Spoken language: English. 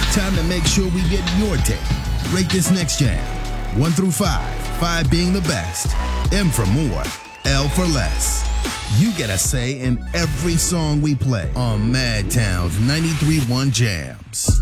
Time to make sure we get your take. Rate this next jam. 1 through 5. 5 being the best. M for more. L for less. You get a say in every song we play on Madtown's 93.1 Jams.